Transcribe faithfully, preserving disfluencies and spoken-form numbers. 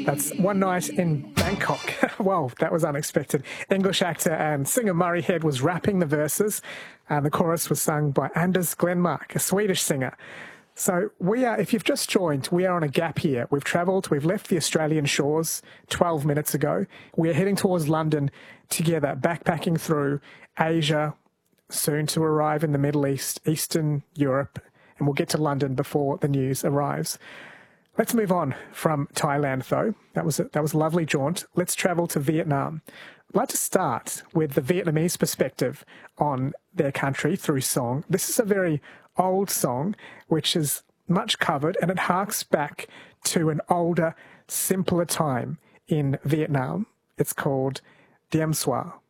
That's One Night in Bangkok. Wow, that was unexpected. English actor and singer Murray Head was rapping the verses, and the chorus was sung by Anders Glenmark, a Swedish singer. So we are, if you've just joined, we are on a gap here. We've travelled, we've left the Australian shores twelve minutes ago. We are heading towards London together, backpacking through Asia, soon to arrive in the Middle East, Eastern Europe, and we'll get to London before the news arrives. Let's move on from Thailand, though. That was a, that was a lovely jaunt. Let's travel to Vietnam. I'd like to start with the Vietnamese perspective on their country through song. This is a very old song, which is much covered, and it harks back to an older, simpler time in Vietnam. It's called Diem Xoa.